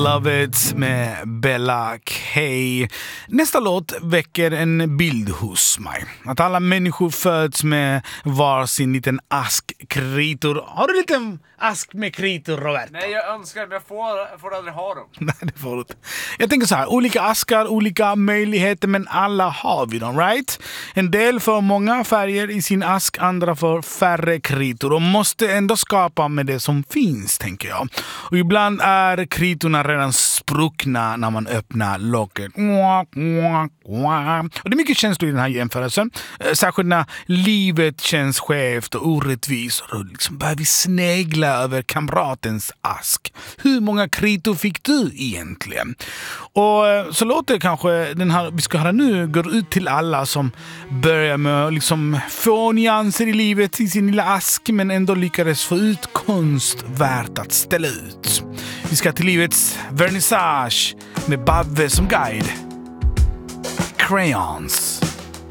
Love It med Bella K. Nästa låt väcker en bild hos mig. Att alla människor föds med var sin liten ask kritor. Har du en liten ask med kritor, Robert? Nej, jag önskar, men jag får aldrig ha dem. Nej, det får du inte. Jag tänker så här, olika askar, olika möjligheter, men alla har vi dem, right? En del får många färger i sin ask, andra får färre kritor och måste ändå skapa med det som finns, tänker jag. Och ibland är kritorna redan spruckna när man öppnar locket. Och det är mycket känslor i den här jämförelsen. Särskilt när livet känns skevt och orättvist. Och liksom börjar vi snegla över kamratens ask. Hur många kritor fick du egentligen? Och så låter kanske den här vi ska höra nu går ut till alla som börjar med att liksom få nyanser i livet i sin lilla ask, men ändå lyckades få ut konst värt att ställa ut. Vi ska till livets vernissage med Bavve som guide. Crayons.